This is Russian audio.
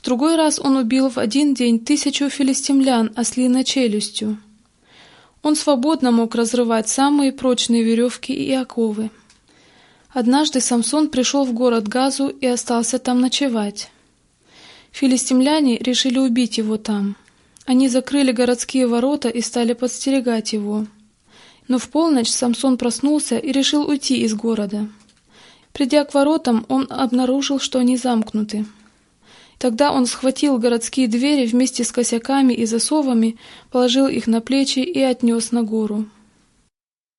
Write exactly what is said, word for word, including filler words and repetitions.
другой раз он убил в один день тысячу филистимлян ослиной челюстью. Он свободно мог разрывать самые прочные веревки и оковы. Однажды Самсон пришел в город Газу и остался там ночевать. Филистимляне решили убить его там. Они закрыли городские ворота и стали подстерегать его. Но в полночь Самсон проснулся и решил уйти из города. Придя к воротам, он обнаружил, что они замкнуты. Тогда он схватил городские двери вместе с косяками и засовами, положил их на плечи и отнес на гору.